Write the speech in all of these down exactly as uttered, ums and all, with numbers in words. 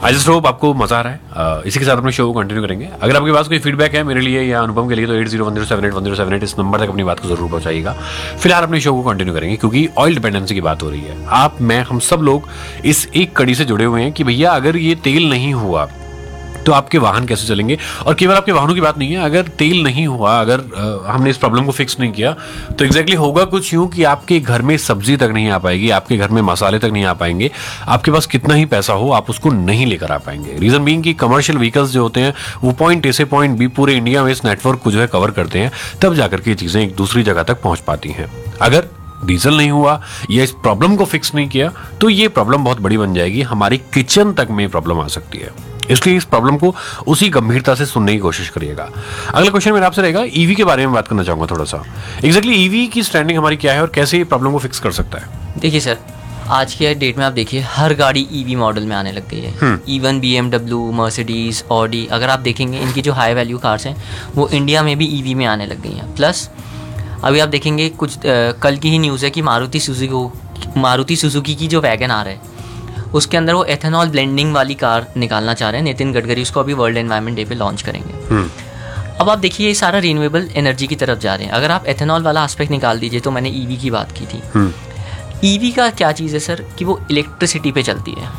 I just hope आपको मजा आ रहा है। uh, इसी के साथ अपने शो को कंटिन्यू करेंगे। अगर आपके पास कोई फीडबैक है मेरे लिए या अनुपम के लिए तो eight zero one zero seven eight one zero seven eight इस नंबर तक अपनी बात को जरूर पहुंचाइएगा। फिलहाल अपने शो को कंटिन्यू करेंगे क्योंकि ऑयल डिपेंडेंसी की बात हो रही है। आप, मैं, हम सब लोग इस एक कड़ी से जुड़े हुए हैं कि भैया अगर ये तेल नहीं हुआ तो आपके वाहन कैसे चलेंगे। और केवल आपके वाहनों की बात नहीं है, अगर तेल नहीं हुआ, अगर आ, हमने इस प्रॉब्लम को फिक्स नहीं किया तो एग्जैक्टली होगा कुछ यूं कि आपके घर में सब्जी तक नहीं आ पाएगी, आपके घर में मसाले तक नहीं आ पाएंगे, आपके पास कितना ही पैसा हो आप उसको नहीं लेकर आ पाएंगे। रीजन बीइंग कि कमर्शियल व्हीकल्स जो होते हैं वो पॉइंट ए से पॉइंट बी पूरे इंडिया में इस नेटवर्क को जो है कवर करते हैं, तब जाकर के ये चीजें एक दूसरी जगह तक पहुंच पाती हैं। अगर डीजल नहीं हुआ या इस प्रॉब्लम को फिक्स नहीं किया तो ये प्रॉब्लम बहुत बड़ी बन जाएगी, हमारी किचन तक में प्रॉब्लम आ सकती है। इसलिए इस प्रॉब्लम को उसी गंभीरता से सुनने की कोशिश करिएगा। अगला क्वेश्चन मेरा आपसे रहेगा, ईवी के बारे में बात करना चाहूंगा थोड़ा सा। एग्जैक्टली ईवी की स्टैंडिंग हमारी क्या है और कैसे ये प्रॉब्लम को फिक्स कर सकता है। देखिए सर, आज की डेट में आप देखिए हर गाड़ी ईवी मॉडल में आने लग गई है। इवन बीएमडब्ल्यू, मर्सिडीज, ऑडी, अगर आप देखेंगे इनकी जो हाई वैल्यू कार्स हैं वो इंडिया में भी ईवी में आने लग गई हैं। प्लस अभी आप देखेंगे कुछ आ, कल की ही न्यूज़ है कि मारुति सुजुकी मारुति सुजुकी की जो वैगन आर है उसके अंदर वो एथेनॉल ब्लेंडिंग वाली कार निकालना चाह रहे हैं। नितिन गडकरी उसको अभी वर्ल्ड एनवायरनमेंट डे पे लॉन्च करेंगे। अब आप देखिए ये सारा रिन्यूएबल एनर्जी की तरफ जा रहे हैं। अगर आप एथेनॉल वाला एस्पेक्ट निकाल दीजिए तो मैंने ईवी की बात की थी। ईवी का क्या चीज़ है सर कि वो इलेक्ट्रिसिटी पे चलती है,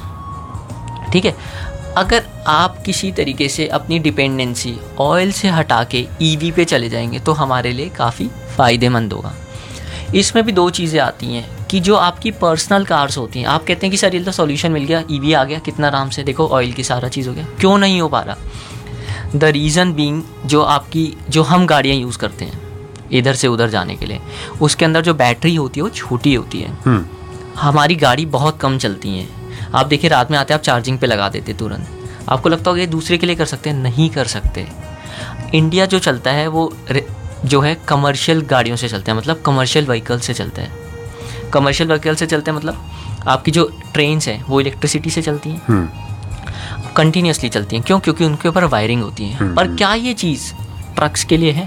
ठीक है। अगर आप किसी तरीके से अपनी डिपेंडेंसी ऑयल से हटा के ईवी पे चले जाएंगे तो हमारे लिए काफ़ी फ़ायदेमंद होगा। इसमें भी दो चीज़ें आती हैं कि जो आपकी पर्सनल कार्स होती हैं, आप कहते हैं कि सर ये तो सॉल्यूशन मिल गया, ईवी आ गया, कितना आराम से, देखो ऑयल की सारा चीज़ हो गया। क्यों नहीं हो पा रहा? द रीज़न बीइंग जो आपकी जो हम गाड़ियाँ यूज़ करते हैं इधर से उधर जाने के लिए, उसके अंदर जो बैटरी होती है वो छोटी होती है। हमारी गाड़ी बहुत कम चलती है। आप देखिए रात में आते आप चार्जिंग पे लगा देते तुरंत। आपको लगता होगा ये दूसरे के लिए कर सकते हैं, नहीं कर सकते। इंडिया जो चलता है वो जो है कमर्शियल गाड़ियों से चलते हैं, मतलब कमर्शियल व्हीकल से चलते हैं। कमर्शियल व्हीकल से चलते हैं मतलब आपकी जो ट्रेन्स हैं वो इलेक्ट्रिसिटी से चलती हैं, कंटिन्यूसली चलती हैं। क्यों? क्योंकि उनके ऊपर वायरिंग होती है। पर क्या ये चीज़ ट्रक्स के लिए है?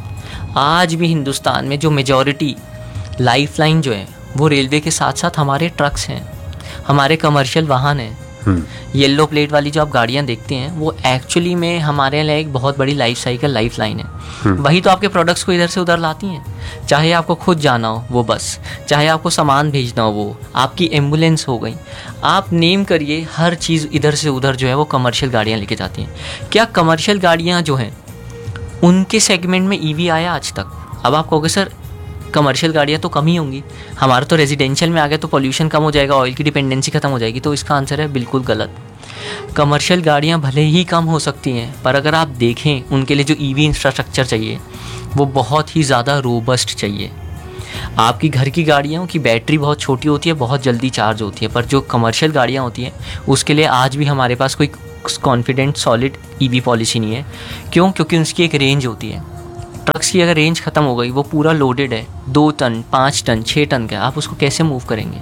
आज भी हिंदुस्तान में जो मेजॉरिटी लाइफलाइन जो है वो रेलवे के साथ साथ हमारे ट्रक्स हैं, हमारे कमर्शियल वाहन हैं। येलो प्लेट वाली जो आप गाड़ियाँ देखते हैं वो एक्चुअली में हमारे लिए एक बहुत बड़ी लाइफ साइकिल लाइफ लाइन है। वही तो आपके प्रोडक्ट्स को इधर से उधर लाती हैं। चाहे आपको खुद जाना हो वो बस, चाहे आपको सामान भेजना हो वो, आपकी एम्बुलेंस हो गई, आप नेम करिए, हर चीज़ इधर से उधर जो है वो कमर्शियल गाड़ियाँ लेके जाती हैं। क्या कमर्शियल गाड़ियाँ जो हैं उनके सेगमेंट में ईवी आया आज तक? अब आप कहोगे सर कमर्शियल गाड़ियाँ तो कम ही होंगी, हमारा तो रेजिडेंशियल में आ गया तो पॉल्यूशन कम हो जाएगा, ऑयल की डिपेंडेंसी खत्म हो जाएगी। तो इसका आंसर है बिल्कुल गलत। कमर्शियल गाड़ियाँ भले ही कम हो सकती हैं पर अगर आप देखें उनके लिए जो ईवी इंफ्रास्ट्रक्चर चाहिए वो बहुत ही ज़्यादा रोबस्ट चाहिए। आपकी घर की गाड़ियों की बैटरी बहुत छोटी होती है, बहुत जल्दी चार्ज होती है, पर जो कमर्शियल गाड़ियाँ होती हैं उसके लिए आज भी हमारे पास कोई कॉन्फिडेंट सॉलिड ईवी पॉलिसी नहीं है। क्यों? क्योंकि उसकी एक रेंज होती है। ट्रक्स की अगर रेंज ख़त्म हो गई, वो पूरा लोडेड है, दो टन, पाँच टन, छः टन का, आप उसको कैसे मूव करेंगे?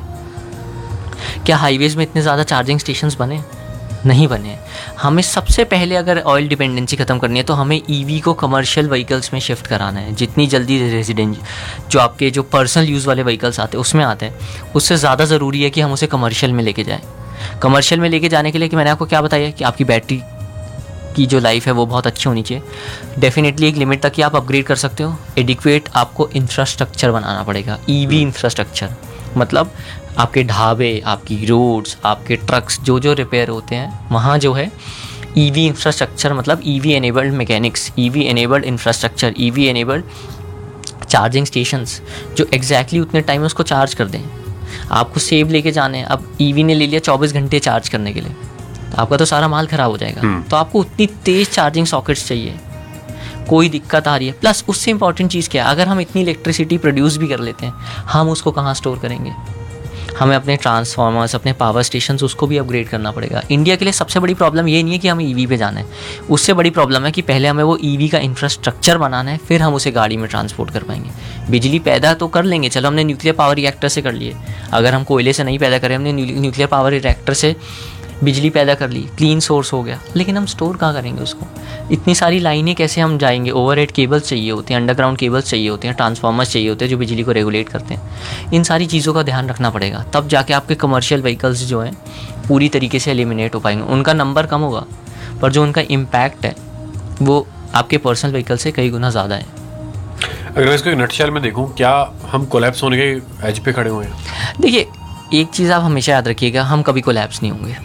क्या हाईवेज़ में इतने ज़्यादा चार्जिंग स्टेशंस बने? नहीं बने। हमें सबसे पहले अगर ऑयल डिपेंडेंसी ख़त्म करनी है तो हमें ईवी को कमर्शियल व्हीकल्स में शिफ्ट कराना है। जितनी जल्दी रेजिडेंट जो आपके जो पर्सनल यूज़ वाले व्हीकल्स आते हैं उसमें आते हैं, उससे ज़्यादा ज़रूरी है कि हम उसे कमर्शियल में लेके जाएँ। कमर्शियल में लेके जाने के लिए कि मैंने आपको क्या बताया कि आपकी बैटरी की जो लाइफ है वो बहुत अच्छी होनी चाहिए। डेफिनेटली एक लिमिट तक ही आप अपग्रेड कर सकते हो। एडिक्वेट आपको इंफ्रास्ट्रक्चर बनाना पड़ेगा, ईवी इंफ्रास्ट्रक्चर, मतलब आपके ढाबे, आपकी रोड्स, आपके ट्रक्स जो जो रिपेयर होते हैं वहाँ जो है ईवी इंफ्रास्ट्रक्चर, मतलब EV enabled mechanics, EV enabled infrastructure, EV enabled charging stations जो एग्जैक्टली उतने टाइम में उसको चार्ज कर दें। आपको सेव लेके जाने हैं। अब ईवी ने ले लिया चौबीस घंटे चार्ज करने के लिए, तो आपका तो सारा माल ख़राब हो जाएगा। तो आपको उतनी तेज़ चार्जिंग सॉकेट्स चाहिए। कोई दिक्कत आ रही है, प्लस उससे इंपॉर्टेंट चीज़ क्या है, अगर हम इतनी इलेक्ट्रिसिटी प्रोड्यूस भी कर लेते हैं, हम उसको कहाँ स्टोर करेंगे? हमें अपने ट्रांसफार्मर्स, अपने पावर स्टेशंस, उसको भी अपग्रेड करना पड़ेगा। इंडिया के लिए सबसे बड़ी प्रॉब्लम ये नहीं है कि हमें ईवी पे जाना है, उससे बड़ी प्रॉब्लम है कि पहले हमें वो ईवी का इंफ्रास्ट्रक्चर बनाना है, फिर हम उसे गाड़ी में ट्रांसपोर्ट कर पाएंगे। बिजली पैदा तो कर लेंगे, चलो हमने न्यूक्लियर पावर रिएक्टर से कर लिए, अगर हम कोयले से नहीं पैदा करें, हमने न्यूक्लियर पावर रिएक्टर से बिजली पैदा कर ली, क्लीन सोर्स हो गया, लेकिन हम स्टोर कहाँ करेंगे उसको? इतनी सारी लाइनें कैसे हम जाएंगे, ओवरहेड केबल्स चाहिए होते हैं, अंडरग्राउंड केबल्स चाहिए होते हैं, ट्रांसफार्मर्स चाहिए होते हैं जो बिजली को रेगुलेट करते हैं। इन सारी चीज़ों का ध्यान रखना पड़ेगा, तब जाके आपके कमर्शियल व्हीकल्स जो हैं पूरी तरीके से एलिमिनेट हो पाएंगे। उनका नंबर कम होगा पर जो उनका इम्पैक्ट है वो आपके पर्सनल व्हीकल से कई गुना ज़्यादा है। अगर मैं इसको एक नटशेल में देखूं, क्या हम कोलैप्स होने के एज पे खड़े हुए हैं? देखिए, एक चीज़ आप हमेशा याद रखिएगा, हम कभी कोलैप्स नहीं होंगे।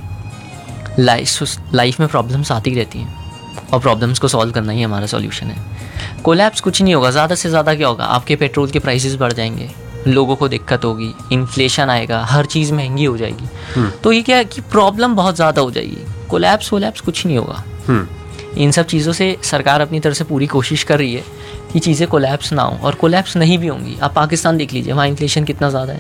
लाइफ लाइफ में प्रॉब्लम्स आती रहती हैं और प्रॉब्लम्स को सॉल्व करना ही हमारा सॉल्यूशन है। कोलैप्स कुछ नहीं होगा, ज़्यादा से ज़्यादा क्या होगा, आपके पेट्रोल के प्राइसेस बढ़ जाएंगे, लोगों को दिक्कत होगी, इन्फ्लेशन आएगा, हर चीज़ महंगी हो जाएगी। तो ये क्या है कि प्रॉब्लम बहुत ज़्यादा हो जाएगी। कोलैप्स वोलैप्स कुछ नहीं होगा। इन सब चीज़ों से सरकार अपनी तरफ से पूरी कोशिश कर रही है कि चीज़ें कोलैप्स ना हो, और कोलैप्स नहीं भी होंगी। आप पाकिस्तान देख लीजिए, वहाँ इन्फ्लेशन कितना ज़्यादा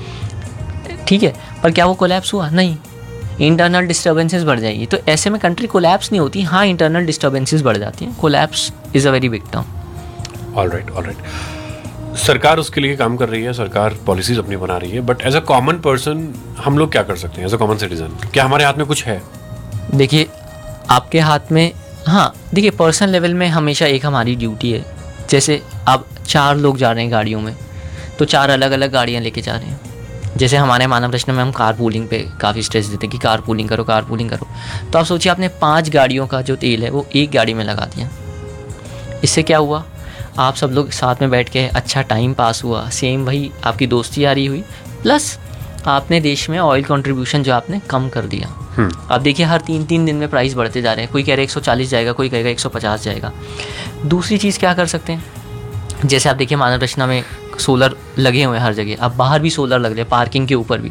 है, ठीक है, पर क्या वो कोलैप्स हुआ? नहीं, इंटरनल डिस्टर्बेंसेस बढ़ जाएगी। तो ऐसे में कंट्री कोलैप्स नहीं होती, हाँ इंटरनल डिस्टर्बेंसेस बढ़ जाती हैं। Collapse is a very big term. All right, all right. सरकार उसके लिए काम कर रही है, सरकार पॉलिसीज अपनी बना रही है, but as a common person हम लोग क्या कर सकते हैं? एज अ कॉमन सिटीजन क्या हमारे हाथ में कुछ है? देखिए, आपके हाथ में, हाँ देखिए, पर्सनल लेवल में हमेशा एक हमारी ड्यूटी है। जैसे अब चार लोग जा रहे हैं गाड़ियों में, तो चार अलग अलग गाड़ियाँ लेके जा रहे हैं। जैसे हमारे मानव रचना में हम कार पूलिंग पे काफ़ी स्ट्रेस देते हैं कि कार पूलिंग करो, कार पूलिंग करो। तो आप सोचिए, आपने पांच गाड़ियों का जो तेल है वो एक गाड़ी में लगा दिया। इससे क्या हुआ, आप सब लोग साथ में बैठ के अच्छा टाइम पास हुआ, सेम वही आपकी दोस्ती यारी हुई, प्लस आपने देश में ऑयल कंट्रीब्यूशन जो आपने कम कर दिया। आप देखिए, हर तीन तीन दिन में प्राइस बढ़ते जा रहे हैं। कोई कह रहा है एक सौ चालीस जाएगा, कोई कहेगा एक सौ पचास जाएगा। दूसरी चीज़ क्या कर सकते हैं, जैसे आप देखिए मानव रचना में सोलर लगे हुए हैं हर जगह, अब बाहर भी सोलर लग रहे हैं, पार्किंग के ऊपर भी।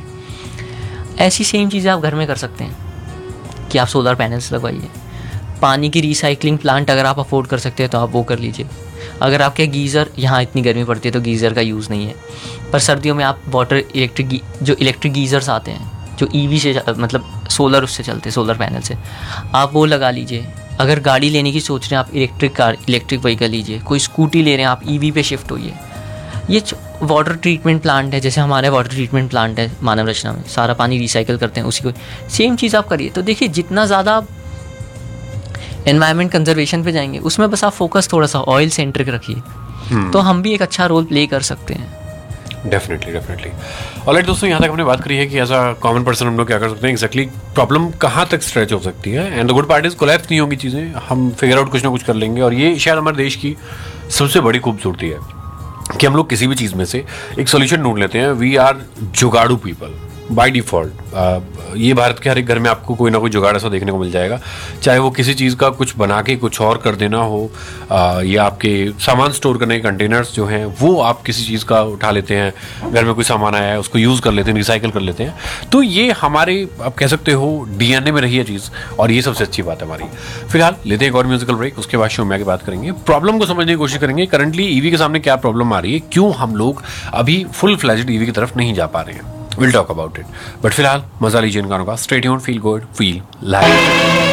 ऐसी सेम चीज़ें आप घर में कर सकते हैं कि आप सोलर पैनल्स लगवाइए। पानी की रिसाइकलिंग प्लांट अगर आप अफोर्ड कर सकते हैं तो आप वो कर लीजिए। अगर आपके गीज़र, यहाँ इतनी गर्मी पड़ती है तो गीज़र का यूज़ नहीं है, पर सर्दियों में आप वाटर इलेक्ट्रिक जो इलेक्ट्रिक गीज़र्स आते हैं जो ईवी से मतलब सोलर उससे चलते हैं, सोलर पैनल से, आप वो लगा लीजिए। अगर गाड़ी लेने की सोच रहे हैं आप इलेक्ट्रिक कार, इलेक्ट्रिक व्हीकल लीजिए। कोई स्कूटी ले रहे हैं आप, ईवी पे शिफ्ट होइए। ये वाटर ट्रीटमेंट प्लांट है, जैसे हमारे वाटर ट्रीटमेंट प्लांट है मानव रचना में, सारा पानी रिसाइकिल करते हैं, उसी को सेम चीज़ आप करिए। तो देखिए, जितना ज़्यादा आप एनवायरनमेंट कंजर्वेशन पे जाएंगे, उसमें बस आप फोकस थोड़ा सा ऑयल सेंट्रिक रखिए, तो हम भी एक अच्छा रोल प्ले कर सकते हैं। Definitely, definitely. ऑलराइट दोस्तों, यहाँ तक हमने बात करी है कि एज अ कॉमन पर्सन हम लोग क्या कर सकते हैं, एक्जैक्टली प्रॉब्लम कहाँ तक स्ट्रेच हो सकती है। And the good part is collapse नहीं होंगी चीज़ें, हम फिगर आउट कुछ ना कुछ कर लेंगे। और ये शायद हमारे देश की सबसे बड़ी खूबसूरती है कि हम लोग किसी भी चीज़ में से एक सोल्यूशन ढूंढ लेते हैं। We are जुगाड़ू people by default. ये भारत के हर एक घर में आपको कोई ना कोई जुगाड़ ऐसा देखने को मिल जाएगा, चाहे वो किसी चीज़ का कुछ बना के कुछ और कर देना हो, आ, या आपके सामान स्टोर करने के कंटेनर्स जो हैं वो आप किसी चीज़ का उठा लेते हैं, घर में कोई सामान आया है उसको यूज़ कर लेते हैं, रिसाइकिल कर लेते हैं। तो ये हमारे, आप कह सकते हो, डीएनए में रही है चीज़, और ये सबसे अच्छी बात है हमारी। फिलहाल लेते हैं एक और म्यूजिकल ब्रेक, उसके बाद शो में आगे बात करेंगे, प्रॉब्लम को समझने की कोशिश करेंगे। करंटली ईवी के सामने क्या प्रॉब्लम आ रही है, क्यों हम लोग अभी फुल फ्लैज्ड ईवी की तरफ नहीं जा पा रहे हैं। We'll talk about it. But फिलहाल मजा लीजिए इन गानों का। Stay tuned, feel good, feel live.